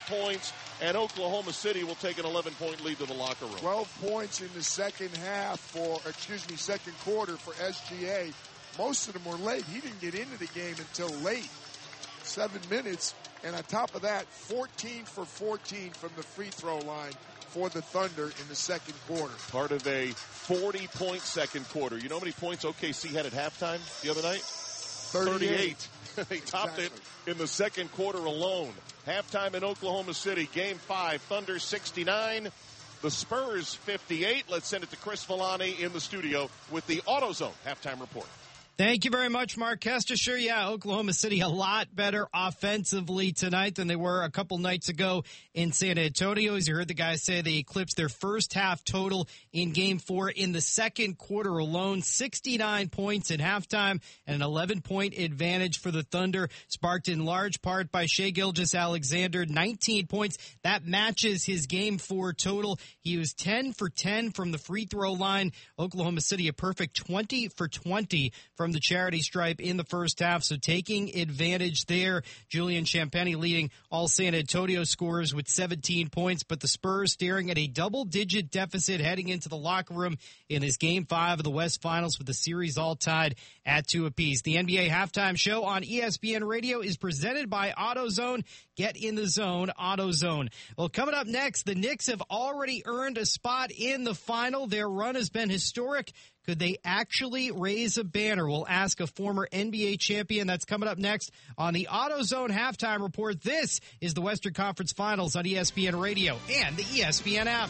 points, and Oklahoma City will take an 11-point lead to the locker room. 12 points in the second quarter for SGA. Most of them were late. He didn't get into the game until late. 7 minutes. And on top of that, 14 for 14 from the free throw line for the Thunder in the second quarter. Part of a 40-point second quarter. You know how many points OKC had at halftime the other night? 38. They topped it in the second quarter alone. Halftime in Oklahoma City, Game 5, Thunder 69, the Spurs 58. Let's send it to Chris Villani in the studio with the AutoZone halftime report. Thank you very much, Mark Kestisher. Yeah, Oklahoma City a lot better offensively tonight than they were a couple nights ago in San Antonio. As you heard the guys say, they eclipsed their first half total in Game 4 in the second quarter alone. 69 points at halftime and an 11-point advantage for the Thunder, sparked in large part by Shai Gilgeous-Alexander, 19 points. That matches his Game 4 total. He was 10 for 10 from the free throw line. Oklahoma City a perfect 20 for 20 from the charity stripe in the first half, so taking advantage there. Julian Champagnie leading all San Antonio scorers with 17 points, but the Spurs staring at a double-digit deficit heading into the locker room in this Game 5 of the West Finals with the series all tied at 2 apiece. The NBA halftime show on ESPN Radio is presented by AutoZone. Get in the zone, AutoZone. Well, coming up next, the Knicks have already earned a spot in the final. Their run has been historic. Could they actually raise a banner? We'll ask a former NBA champion. That's coming up next on the AutoZone Halftime Report. This is the Western Conference Finals on ESPN Radio and the ESPN app.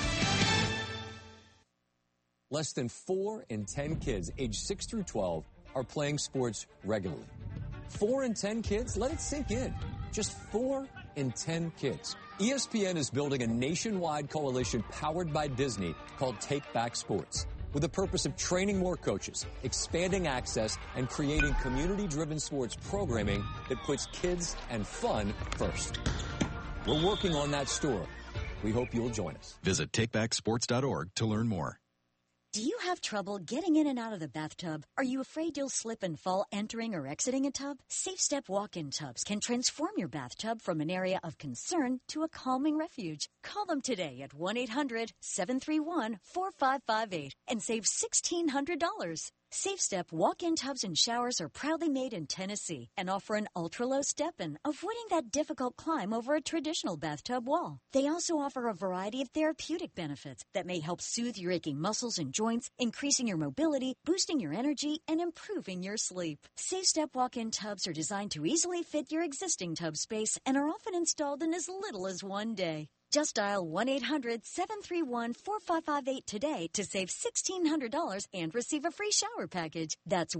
Less than 4 in 10 kids aged 6 through 12 are playing sports regularly. 4 in 10 kids? Let it sink in. Just 4 in 10 kids. ESPN is building a nationwide coalition powered by Disney called Take Back Sports, with the purpose of training more coaches, expanding access, and creating community-driven sports programming that puts kids and fun first. We're working on that story. We hope you'll join us. Visit takebacksports.org to learn more. Do you have trouble getting in and out of the bathtub? Are you afraid you'll slip and fall entering or exiting a tub? SafeStep walk-in tubs can transform your bathtub from an area of concern to a calming refuge. Call them today at 1-800-731-4558 and save $1,600. SafeStep walk-in tubs and showers are proudly made in Tennessee and offer an ultra-low step-in, avoiding that difficult climb over a traditional bathtub wall. They also offer a variety of therapeutic benefits that may help soothe your aching muscles and joints, increasing your mobility, boosting your energy, and improving your sleep. SafeStep walk-in tubs are designed to easily fit your existing tub space and are often installed in as little as 1 day. Just dial 1-800-731-4558 today to save $1,600 and receive a free shower package. That's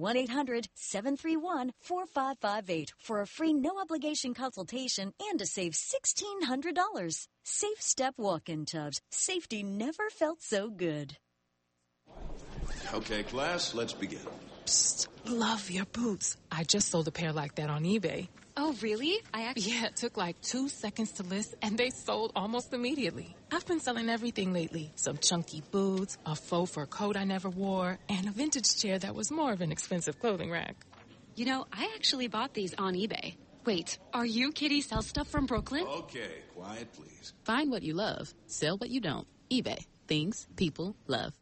1-800-731-4558 for a free no-obligation consultation and to save $1,600. SafeStep walk-in tubs. Safety never felt so good. Okay, class, let's begin. Psst, love your boots. I just sold a pair like that on eBay. Oh, really? Yeah, it took like 2 seconds to list, and they sold almost immediately. I've been selling everything lately. Some chunky boots, a faux fur coat I never wore, and a vintage chair that was more of an expensive clothing rack. You know, I actually bought these on eBay. Wait, are you Kitty Sell Stuff from Brooklyn? Okay, quiet, please. Find what you love. Sell what you don't. eBay. Things people love.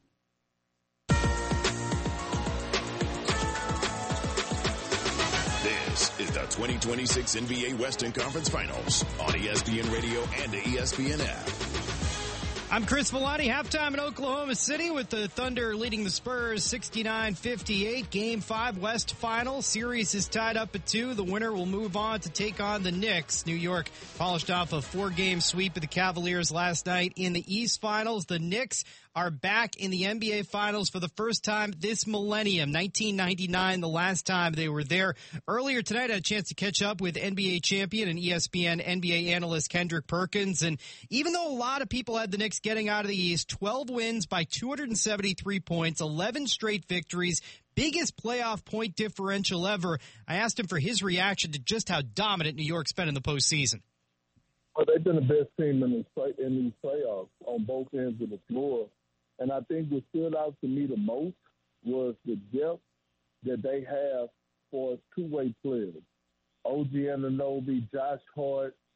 This is the 2026 NBA Western Conference Finals on ESPN Radio and the ESPN app. I'm Chris Villani. Halftime in Oklahoma City with the Thunder leading the Spurs 69-58. Game 5 West Final. Series is tied up at 2. The winner will move on to take on the Knicks. New York polished off a 4-game sweep of the Cavaliers last night in the East Finals. The Knicks are back in the NBA Finals for the first time this millennium. 1999, the last time they were there. Earlier tonight, I had a chance to catch up with NBA champion and ESPN NBA analyst Kendrick Perkins. And even though a lot of people had the Knicks getting out of the East, 12 wins by 273 points, 11 straight victories, biggest playoff point differential ever. I asked him for his reaction to just how dominant New York's been in the postseason. Well, they've been the best team in these playoffs on both ends of the floor. And I think what stood out to me the most was the depth that they have for two-way players. OG Anunoby, Josh Hart,